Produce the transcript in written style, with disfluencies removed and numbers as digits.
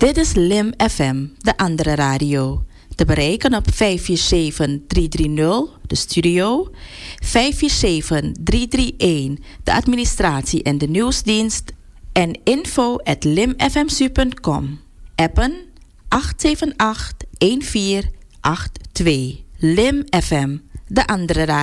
Dit is Lim FM, de andere radio. Te bereiken op 547-330, de studio. 547-331, de administratie en de nieuwsdienst. En info@limfmsu.com. Appen 878-1482. Lim FM, de andere radio.